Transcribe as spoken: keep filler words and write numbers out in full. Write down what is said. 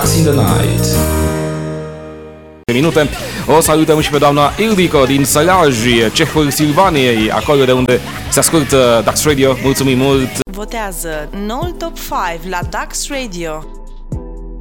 Dax in the Night. Minute. O salutăm și pe doamna Ildico din Sălaj, Cehul Silvaniei, acolo de unde se ascultă Dax Radio. Mulțumim mult! Votează noul top cinci la Dax Radio.